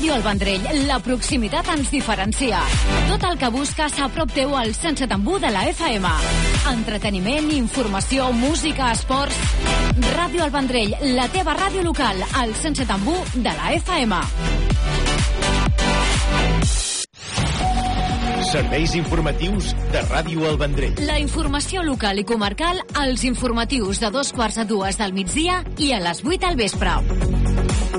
Ràdio El Vendrell, la proximitat ens diferencia. Tot el que busques a prop teu al 107.1 de la FM. Entreteniment, informació, música, esports... Ràdio El Vendrell, la teva ràdio local, al 107.1 de la FM. Serveis informatius de Ràdio El Vendrell. La informació local i comarcal als informatius de 2:45 del migdia i a les 8 del vespre.